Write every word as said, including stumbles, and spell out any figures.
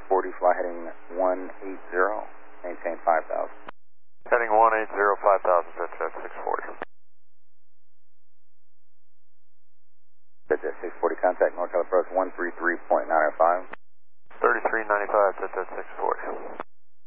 forty, fly heading one eighty, maintain five thousand. Heading one eighty, five thousand, Jet six forty. Jet six forty, contact NorCal approach one three three point nine five. thirty-three ninety-five, Jet six forty.